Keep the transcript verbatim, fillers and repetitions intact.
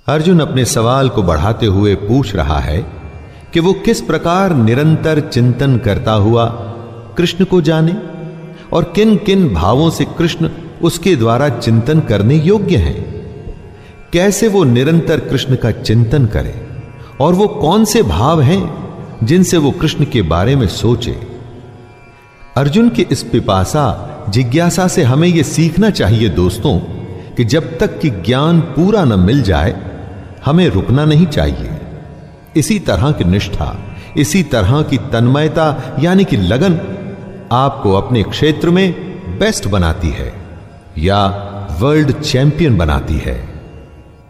अर्जुन अपने सवाल को बढ़ाते हुए पूछ रहा है कि वो किस प्रकार निरंतर चिंतन करता हुआ कृष्ण को जाने और किन किन भावों से कृष्ण उसके द्वारा चिंतन करने योग्य हैं। कैसे वो निरंतर कृष्ण का चिंतन करे और वो कौन से भाव हैं जिनसे वो कृष्ण के बारे में सोचे। अर्जुन की इस पिपासा जिज्ञासा से हमें यह सीखना चाहिए दोस्तों कि जब तक कि ज्ञान पूरा न मिल जाए हमें रुकना नहीं चाहिए। इसी तरह की निष्ठा, इसी तरह की तन्मयता यानी कि लगन आपको अपने क्षेत्र में बेस्ट बनाती है या वर्ल्ड चैंपियन बनाती है।